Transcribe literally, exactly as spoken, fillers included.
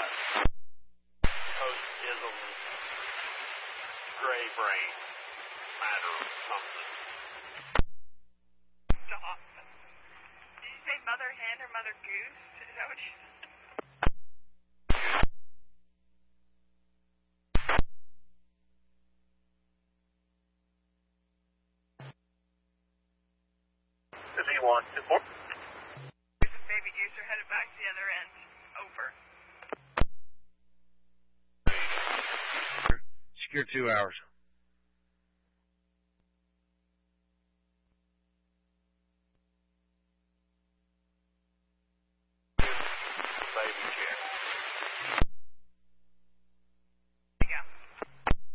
Post-ism, gray brain, matter something. Stop. Did you say mother hen or mother goose? Is that what you said? Does he want to? Goose and baby goose are headed back to the other end. Over. Secure two hours.